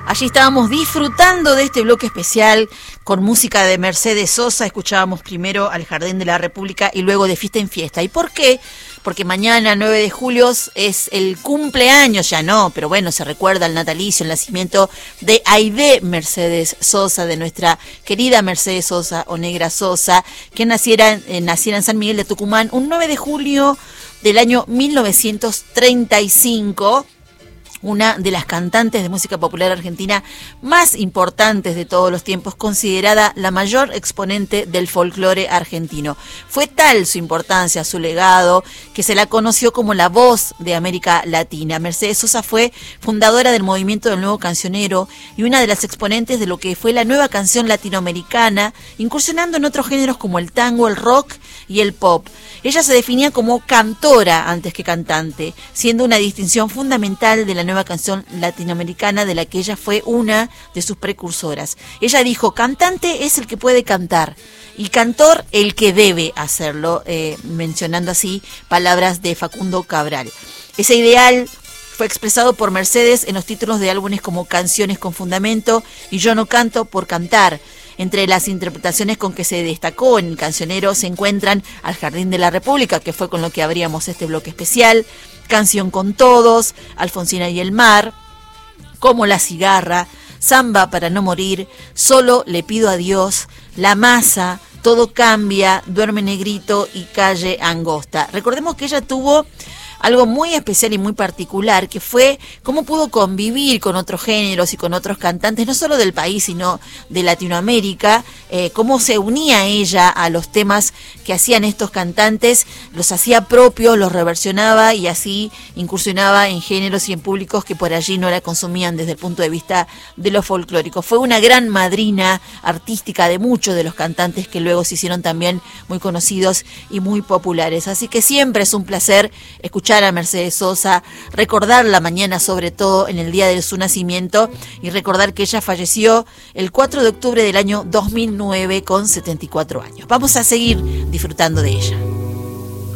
Allí estábamos disfrutando de este bloque especial con música de Mercedes Sosa. Escuchábamos primero al Jardín de la República y luego de Fiesta en Fiesta. ¿Y por qué? Porque mañana, 9 de julio, es el cumpleaños, ya no, pero bueno, se recuerda el natalicio, el nacimiento de Aide Mercedes Sosa, de nuestra querida Mercedes Sosa o Negra Sosa, que naciera en San Miguel de Tucumán un 9 de julio del año 1935. Una de las cantantes de música popular argentina más importantes de todos los tiempos, considerada la mayor exponente del folclore argentino. Fue tal su importancia, su legado, que se la conoció como la voz de América Latina. Mercedes Sosa fue fundadora del movimiento del nuevo cancionero y una de las exponentes de lo que fue la nueva canción latinoamericana, incursionando en otros géneros como el tango, el rock y el pop. Ella se definía como cantora antes que cantante, siendo una distinción fundamental de la nueva canción latinoamericana de la que ella fue una de sus precursoras. Ella dijo: cantante es el que puede cantar y cantor el que debe hacerlo, mencionando así palabras de Facundo Cabral. Ese ideal fue expresado por Mercedes en los títulos de álbumes como Canciones con Fundamento y Yo no canto por cantar. Entre las interpretaciones con que se destacó en el cancionero se encuentran Al Jardín de la República, que fue con lo que abríamos este bloque especial, Canción con Todos, Alfonsina y el Mar, Como la Cigarra, Samba para no morir, Solo le pido a Dios, La Masa, Todo cambia, Duerme negrito y Calle angosta. Recordemos que ella tuvo algo muy especial y muy particular, que fue cómo pudo convivir con otros géneros y con otros cantantes, no solo del país, sino de Latinoamérica, cómo se unía ella a los temas que hacían estos cantantes, los hacía propios, los reversionaba y así incursionaba en géneros y en públicos que por allí no la consumían desde el punto de vista de lo folclórico. Fue una gran madrina artística de muchos de los cantantes que luego se hicieron también muy conocidos y muy populares. Así que siempre es un placer escuchar a Mercedes Sosa, recordarla mañana, sobre todo en el día de su nacimiento, y recordar que ella falleció el 4 de octubre del año 2009 con 74 años. Vamos a seguir disfrutando de ella.